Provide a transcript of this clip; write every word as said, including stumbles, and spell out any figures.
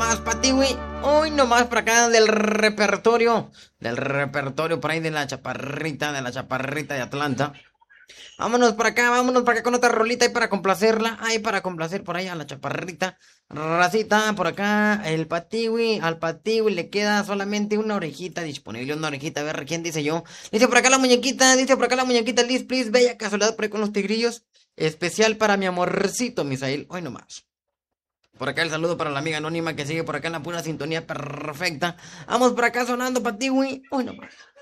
nomás, Patiwi. Hoy nomás por acá del repertorio. Del repertorio por ahí de la chaparrita, de la chaparrita de Atlanta. Vámonos por acá, vámonos por acá con otra rolita ahí para complacerla. Ahí para complacer por ahí a la chaparrita. Racita, por acá, el Patiwi. Al Patiwi le queda solamente una orejita disponible. Una orejita, a ver quién dice yo. Dice por acá la muñequita, dice por acá la muñequita. Liz, please, bella casualidad por ahí con los tigrillos. Especial para mi amorcito, Misael. Hoy nomás. Por acá el saludo para la amiga anónima que sigue por acá en la pura sintonía perfecta. Vamos por acá sonando Patiwi. Hoy nomás.